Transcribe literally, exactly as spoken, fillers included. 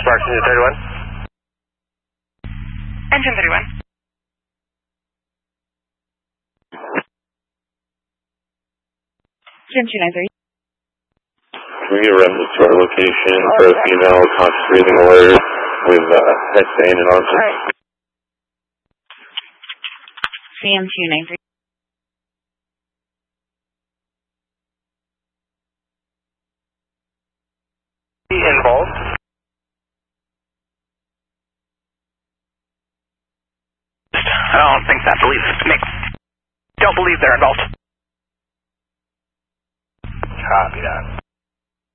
Sparks, engine thirty-one. Engine thirty-one. Jim two nine three. Can we get a reference to our location for a female conscious breathing alert with uh, head stain and arms? All right. C M two nine three. Involved? I don't think that believes Nick. Don't believe they're involved. Copy that.